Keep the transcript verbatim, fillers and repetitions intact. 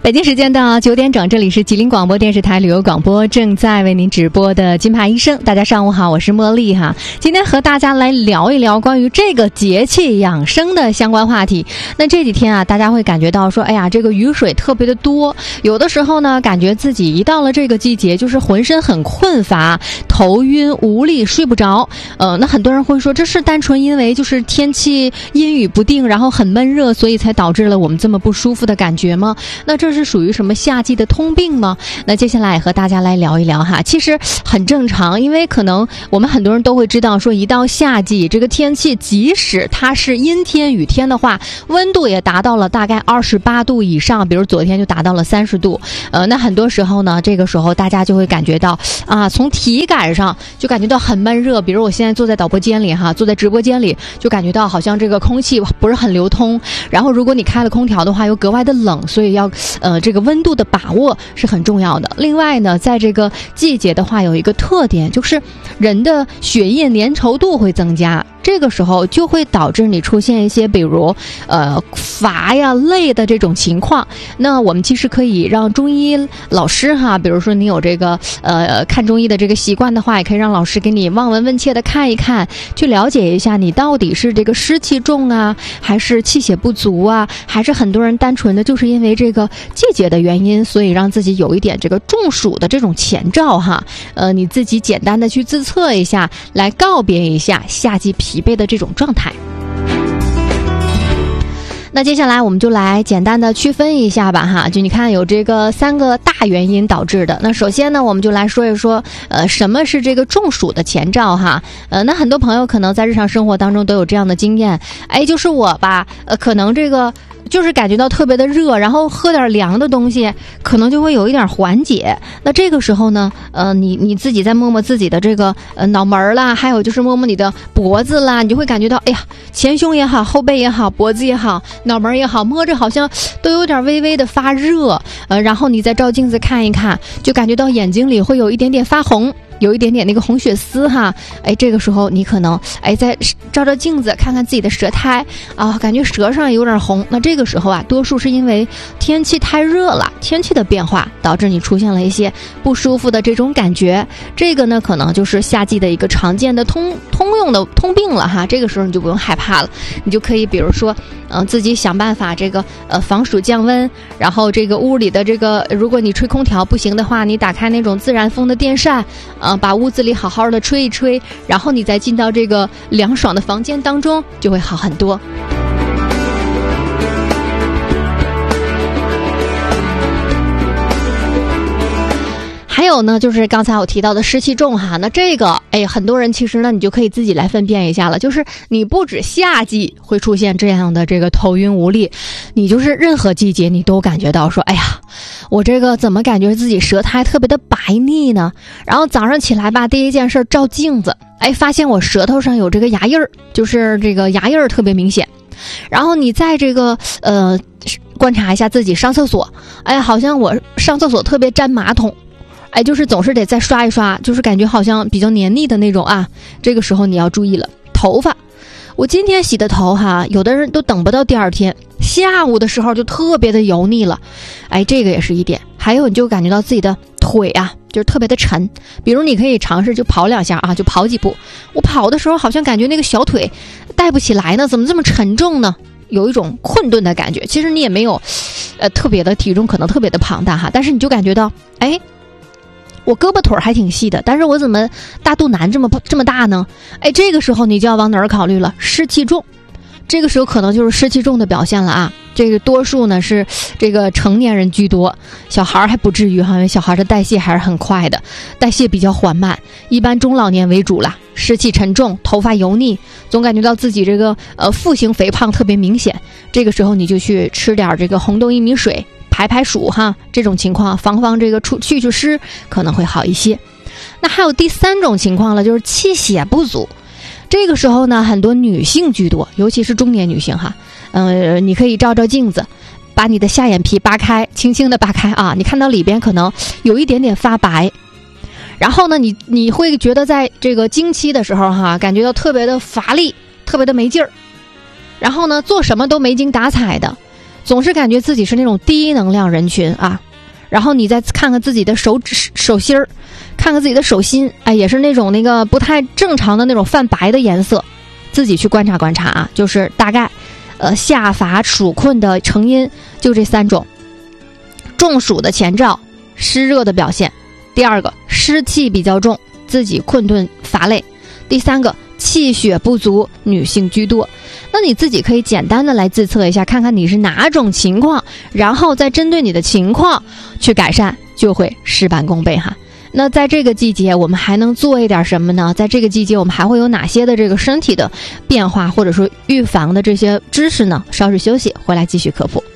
北京时间到九点整，这里是吉林广播电视台旅游广播，正在为您直播的金牌医生。大家上午好，我是茉莉哈。今天和大家来聊一聊关于这个节气养生的相关话题。那这几天啊，大家会感觉到说，哎呀，这个雨水特别的多，有的时候呢，感觉自己一到了这个季节，就是浑身很困乏，头晕无力，睡不着。呃，那很多人会说，这是单纯因为就是天气阴雨不定，然后很闷热，所以才导致了我们这么不舒服的感觉吗？那这是属于什么夏季的通病吗？那接下来和大家来聊一聊哈，其实很正常，因为可能我们很多人都会知道说，一到夏季这个天气，即使它是阴天雨天的话，温度也达到了大概二十八度以上，比如昨天就达到了三十度。呃，那很多时候呢，这个时候大家就会感觉到啊，从体感上就感觉到很闷热。比如我现在坐在导播间里哈，坐在直播间里，就感觉到好像这个空气不是很流通。然后如果你开了空调的话，又格外的冷，所以要呃这个温度的把握是很重要的。另外呢，在这个季节的话，有一个特点，就是人的血液粘稠度会增加。这个时候就会导致你出现一些比如呃乏呀累的这种情况。那我们其实可以让中医老师哈，比如说你有这个呃看中医的这个习惯的话，也可以让老师给你望闻问切的看一看，去了解一下你到底是这个湿气重啊，还是气血不足啊，还是很多人单纯的就是因为这个季节的原因，所以让自己有一点这个中暑的这种前兆哈。呃你自己简单的去自测一下，来告别一下夏季疲惫的这种状态。那接下来我们就来简单的区分一下吧哈，就你看有这个三个大原因导致的。那首先呢，我们就来说一说呃什么是这个中暑的前兆哈。呃那很多朋友可能在日常生活当中都有这样的经验，哎就是我吧呃可能这个就是感觉到特别的热，然后喝点凉的东西可能就会有一点缓解。那这个时候呢呃你你自己再摸摸自己的这个呃脑门啦，还有就是摸摸你的脖子啦，你就会感觉到哎呀前胸也好，后背也好，脖子也好，脑门也好，摸着好像都有点微微的发热。呃然后你再照镜子看一看，就感觉到眼睛里会有一点点发红，有一点点那个红血丝哈。哎这个时候你可能哎再照照镜子看看自己的舌苔啊，感觉舌上有点红。那这个时候啊，多数是因为天气太热了，天气的变化导致你出现了一些不舒服的这种感觉。这个呢可能就是夏季的一个常见的通通用的通病了哈。这个时候你就不用害怕了，你就可以比如说嗯、呃、自己想办法这个呃防暑降温，然后这个屋里的这个如果你吹空调不行的话，你打开那种自然风的电扇呃，把屋子里好好的吹一吹，然后你再进到这个凉爽的房间当中，就会好很多。还有呢，就是刚才我提到的湿气重哈，那这个哎，很多人其实呢，你就可以自己来分辨一下了。就是你不止夏季会出现这样的这个头晕无力，你就是任何季节你都感觉到说，哎呀，我这个怎么感觉自己舌苔特别的白腻呢？然后早上起来吧，第一件事照镜子，哎，发现我舌头上有这个牙印儿，就是这个牙印儿特别明显。然后你再这个呃观察一下自己上厕所，哎，好像我上厕所特别沾马桶。哎，就是总是得再刷一刷，就是感觉好像比较黏腻的那种啊。这个时候你要注意了，头发，我今天洗的头哈，有的人都等不到第二天，下午的时候就特别的油腻了。哎，这个也是一点。还有你就感觉到自己的腿啊，就是特别的沉。比如你可以尝试就跑两下啊，就跑几步。我跑的时候好像感觉那个小腿带不起来呢，怎么这么沉重呢？有一种困顿的感觉。其实你也没有呃特别的体重可能特别的庞大哈，但是你就感觉到哎。我胳膊腿还挺细的，但是我怎么大肚腩这么这么大呢？哎，这个时候你就要往哪儿考虑了？湿气重，这个时候可能就是湿气重的表现了啊。这个多数呢是这个成年人居多，小孩还不至于哈，因为小孩的代谢还是很快的，代谢比较缓慢，一般中老年为主啦。湿气沉重，头发油腻，总感觉到自己这个呃腹型肥胖特别明显。这个时候你就去吃点这个红豆薏米水。排排暑哈，这种情况防防这个出去去湿可能会好一些。那还有第三种情况了，就是气血不足。这个时候呢，很多女性居多，尤其是中年女性哈。呃，你可以照照镜子，把你的下眼皮扒开，轻轻的扒开啊，你看到里边可能有一点点发白。然后呢，你你会觉得在这个经期的时候哈，感觉到特别的乏力，特别的没劲儿。然后呢，做什么都没精打采的。 总是感觉自己是那种低能量人群啊，然后你再看看自己的手指手心儿，看看自己的手心，哎，也是那种那个不太正常的那种泛白的颜色，自己去观察观察啊，就是大概呃下乏暑困的成因就这三种。中暑的前兆，湿热的表现；第二个，湿气比较重，自己困顿乏累；第三个，气血不足，女性居多。那你自己可以简单的来自测一下，看看你是哪种情况，然后再针对你的情况去改善，就会事半功倍哈。那在这个季节我们还能做一点什么呢？在这个季节我们还会有哪些的这个身体的变化，或者说预防的这些知识呢？稍事休息，回来继续科普。